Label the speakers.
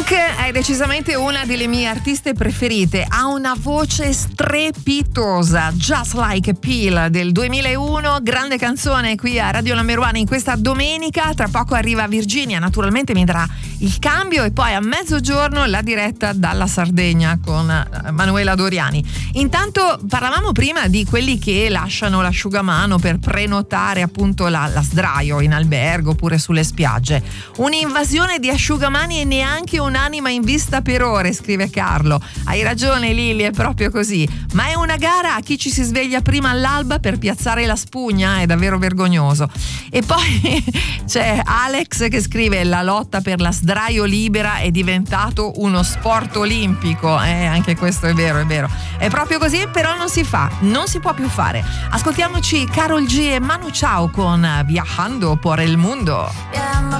Speaker 1: Pink è decisamente una delle mie artiste preferite, ha una voce strepitosa, Just Like a Pill del 2001, grande canzone qui a Radio Number One in questa domenica. Tra poco arriva Virginia, naturalmente mi darà il cambio e poi a mezzogiorno la diretta dalla Sardegna con Manuela Doriani. Intanto parlavamo prima di quelli che lasciano l'asciugamano per prenotare appunto la sdraio in albergo oppure sulle spiagge. Un'invasione di asciugamani e neanche un'anima in vista per ore, scrive Carlo. Hai ragione Lili, è proprio così, ma è una gara a chi ci si sveglia prima all'alba per piazzare la spugna, è davvero vergognoso. E poi c'è Alex che scrive: la lotta per la sdraio libera è diventato uno sport olimpico. Anche questo è vero, è proprio così, però non si può più fare. Ascoltiamoci Karol G e Manu Chao con Viajando por el Mundo.